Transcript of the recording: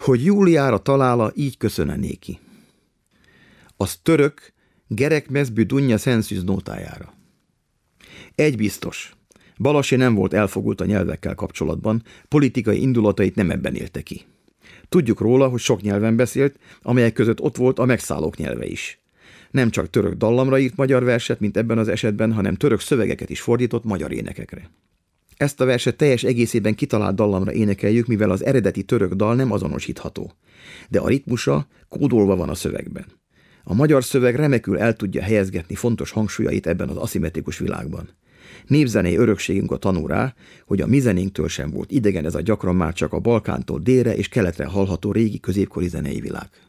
Hogy Júliára találja, így köszöne néki. Az török gerekmezbű dunja szenszűz nótájára. Egy biztos, Balasi nem volt elfogult a nyelvekkel kapcsolatban, politikai indulatait nem ebben élte ki. Tudjuk róla, hogy sok nyelven beszélt, amelyek között ott volt a megszállók nyelve is. Nem csak török dallamra írt magyar verset, mint ebben az esetben, hanem török szövegeket is fordított magyar énekekre. Ezt a verset teljes egészében kitalált dallamra énekeljük, mivel az eredeti török dal nem azonosítható. De a ritmusa kódolva van a szövegben. A magyar szöveg remekül el tudja helyezgetni fontos hangsúlyait ebben az aszimmetrikus világban. Népzenei örökségünk a tanú rá, hogy a mi zenénktől sem volt idegen ez a gyakran már csak a Balkántól délre és keletre hallható régi középkori zenei világ.